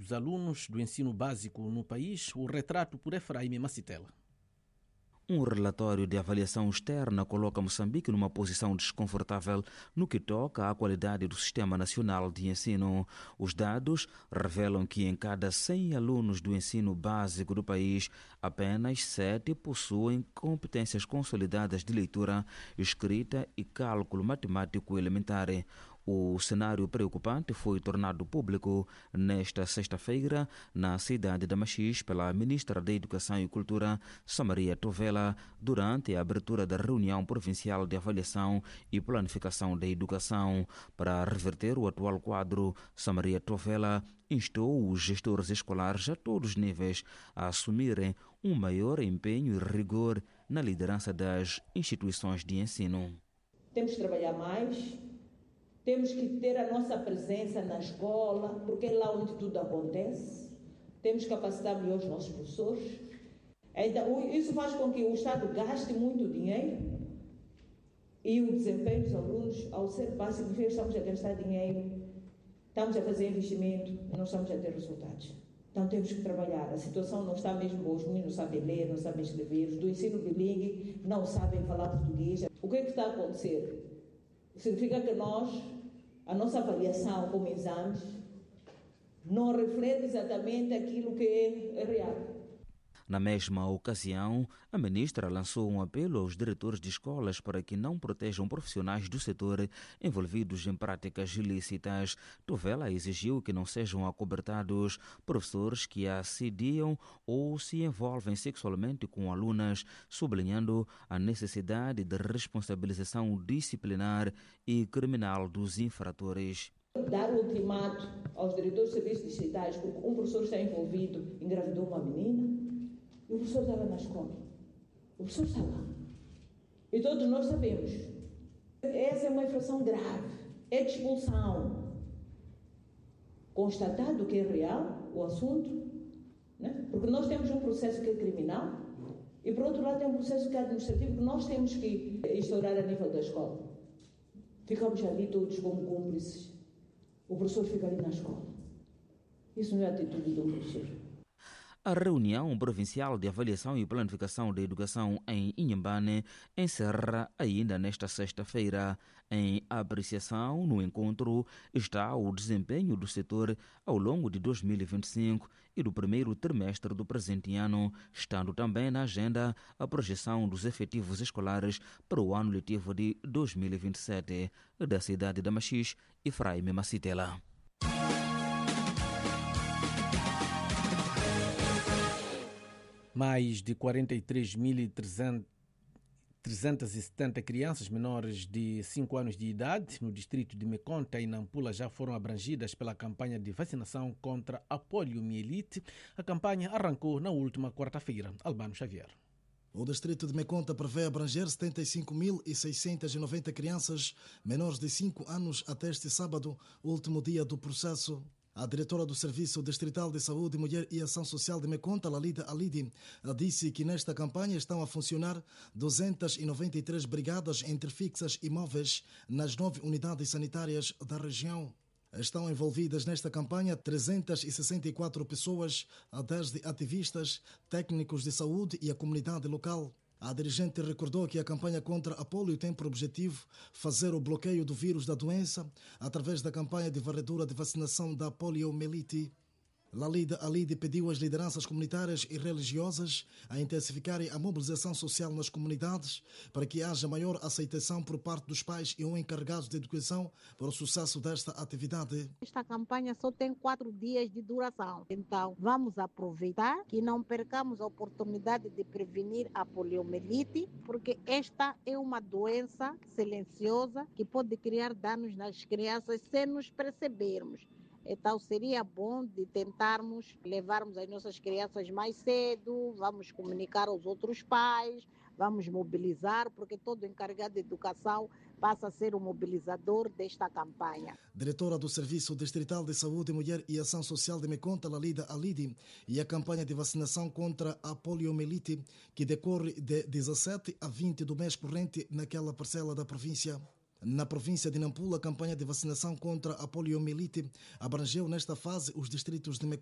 dos alunos do ensino básico no país, o retrato por Efraim Macitela. Um relatório de avaliação externa coloca Moçambique numa posição desconfortável no que toca à qualidade do Sistema Nacional de Ensino. Os dados revelam que em cada 100 alunos do ensino básico do país, apenas 7 possuem competências consolidadas de leitura, escrita e cálculo matemático elementar. O cenário preocupante foi tornado público nesta sexta-feira na cidade de Machis pela ministra da Educação e Cultura, Samaria Tovela, durante a abertura da reunião provincial de avaliação e planificação da educação. Para reverter o atual quadro, Samaria Tovela instou os gestores escolares a todos os níveis a assumirem um maior empenho e rigor na liderança das instituições de ensino. Temos que trabalhar mais. Temos que ter a nossa presença na escola, porque é lá onde tudo acontece. Temos que capacitar melhor os nossos professores. Então, isso faz com que o Estado gaste muito dinheiro e o desempenho dos alunos, ao ser básico, estamos a gastar dinheiro, estamos a fazer investimento e não estamos a ter resultados. Então temos que trabalhar. A situação não está mesmo boa. Os meninos não sabem ler, não sabem escrever. Os do ensino bilingue não sabem falar português. O que é que está a acontecer? Significa que a nossa avaliação como exames não reflete exatamente aquilo que é real. Na mesma ocasião, a ministra lançou um apelo aos diretores de escolas para que não protejam profissionais do setor envolvidos em práticas ilícitas. Tovela exigiu que não sejam acobertados professores que assediam ou se envolvem sexualmente com alunas, sublinhando a necessidade de responsabilização disciplinar e criminal dos infratores. Dar o ultimato aos diretores de serviços distritais porque um professor está envolvido, engravidou uma menina, e o professor está lá na escola. O professor está lá. E todos nós sabemos. Essa é uma infração grave. É de expulsão. Constatado que é real o assunto, né? Porque nós temos um processo que é criminal e, por outro lado, tem um processo que é administrativo que nós temos que instaurar a nível da escola. Ficamos ali todos como cúmplices. O professor fica ali na escola. Isso não é a atitude do professor. A reunião provincial de avaliação e planificação da educação em Inhambane encerra ainda nesta sexta-feira. Em apreciação no encontro está o desempenho do setor ao longo de 2025 e do primeiro trimestre do presente ano, estando também na agenda a projeção dos efetivos escolares para o ano letivo de 2027. Da cidade de Machis, Efraim Macitela. Mais de 43.370 crianças menores de 5 anos de idade no distrito de Mekonta e Nampula já foram abrangidas pela campanha de vacinação contra a poliomielite. A campanha arrancou na última quarta-feira. Albano Xavier. O distrito de Mekonta prevê abranger 75.690 crianças menores de 5 anos até este sábado, último dia do processo. A diretora do Serviço Distrital de Saúde, Mulher e Ação Social de Mekonta, Lalida Alidi, disse que nesta campanha estão a funcionar 293 brigadas entre fixas e móveis nas 9 unidades sanitárias da região. Estão envolvidas nesta campanha 364 pessoas, desde ativistas, técnicos de saúde e a comunidade local. A dirigente recordou que a campanha contra a polio tem por objetivo fazer o bloqueio do vírus da doença através da campanha de varredura de vacinação da poliomielite. Lalida Alidi pediu às lideranças comunitárias e religiosas a intensificarem a mobilização social nas comunidades para que haja maior aceitação por parte dos pais e ou encarregados de educação para o sucesso desta atividade. Esta campanha só tem 4 dias de duração, então vamos aproveitar que não percamos a oportunidade de prevenir a poliomielite, porque esta é uma doença silenciosa que pode criar danos nas crianças sem nos percebermos. Então seria bom de tentarmos levarmos as nossas crianças mais cedo, vamos comunicar aos outros pais, vamos mobilizar, porque todo encarregado de educação passa a ser o mobilizador desta campanha. Diretora do Serviço Distrital de Saúde, Mulher e Ação Social de Mekonta, Lalida Alidi, e a campanha de vacinação contra a poliomielite, que decorre de 17 a 20 do mês corrente naquela parcela da província. Na província de Nampula, a campanha de vacinação contra a poliomielite abrangeu nesta fase os distritos de Mekonta,